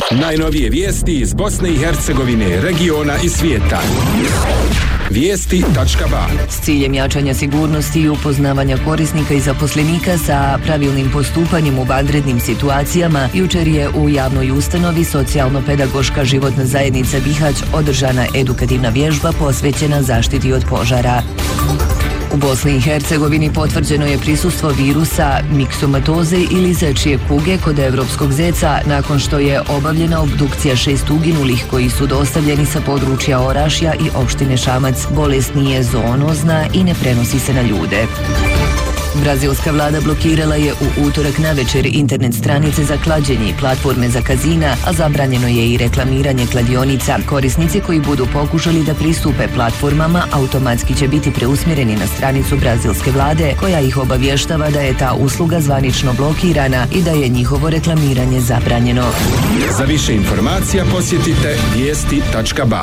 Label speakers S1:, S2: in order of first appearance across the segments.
S1: Najnovije vijesti iz Bosne i Hercegovine, regiona i svijeta. Vijesti.ba.
S2: S ciljem jačanja sigurnosti i upoznavanja korisnika i zaposlenika sa pravilnim postupanjem u vanrednim situacijama, jučer je u javnoj ustanovi Socijalno-pedagoška životna zajednica Bihać održana edukativna vježba posvećena zaštiti od požara. U Bosni i Hercegovini potvrđeno je prisustvo virusa miksomatoze ili zečje kuge kod evropskog zeca nakon što je obavljena obdukcija 6 uginulih koji su dostavljeni sa područja Orašja i opštine Šamac. Bolest nije zoonozna i ne prenosi se na ljude. Brazilska vlada blokirala je u utorak navečer internet stranice za klađenje i platforme za kazina, a zabranjeno je i reklamiranje kladionica. Korisnici koji budu pokušali da pristupe platformama automatski će biti preusmjereni na stranicu brazilske vlade, koja ih obavještava da je ta usluga zvanično blokirana i da je njihovo reklamiranje zabranjeno.
S1: Za više informacija posjetite vijesti.ba.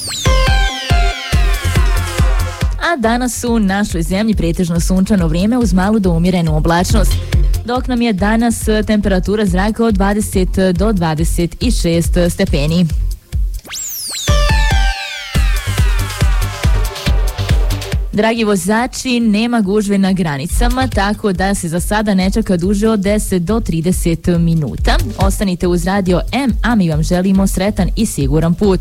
S3: A danas u našoj zemlji pretežno sunčano vrijeme uz malu do umjerenu oblačnost, dok nam je danas temperatura zraka od 20 do 26 stepeni. Dragi vozači, nema gužve na granicama, tako da se za sada ne čeka duže od 10 do 30 minuta. Ostanite uz Radio M, a mi vam želimo sretan i siguran put.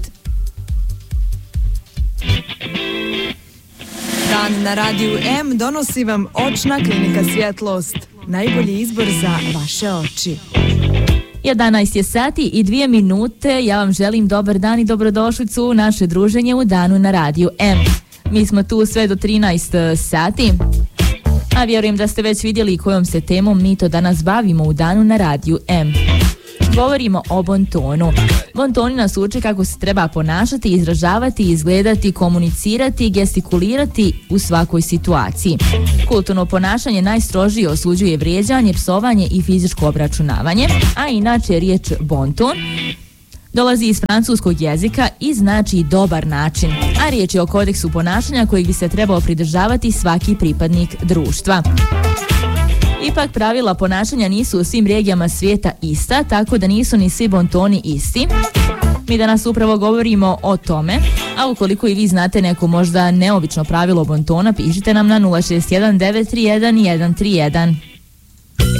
S4: Dan na Radiju M donosi vam Očna klinika Svjetlost. Najbolji izbor za vaše oči.
S3: 11 je sati i 2 minute. Ja vam želim dobar dan i dobrodošlicu u naše druženje u Danu na Radiju M. Mi smo tu sve do 13 sati. A vjerujem da ste već vidjeli kojom se temom mi to danas bavimo u Danu na Radiju M. Govorimo o bontonu. Bontoni nas uče kako se treba ponašati, izražavati, izgledati, komunicirati, gestikulirati u svakoj situaciji. Kulturno ponašanje najstrožije osuđuje vrijeđanje, psovanje i fizičko obračunavanje, a inače riječ bonton dolazi iz francuskog jezika i znači dobar način, a riječ je o kodeksu ponašanja kojeg bi se trebao pridržavati svaki pripadnik društva. Ipak pravila ponašanja nisu u svim regijama svijeta ista, tako da nisu ni svi bontoni isti. Mi danas upravo govorimo o tome, a ukoliko i vi znate neko možda neobično pravilo bontona, pišite nam na 061 931 131.